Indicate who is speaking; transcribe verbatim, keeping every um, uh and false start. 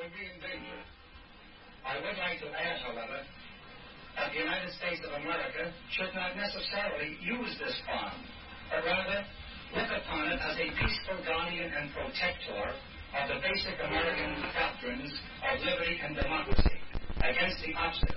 Speaker 1: would be in danger. I would like to add, however, that the United States of America should not necessarily use this bond, but rather look upon it as a peaceful guardian and protector of the basic American doctrines of liberty and democracy against the obstacles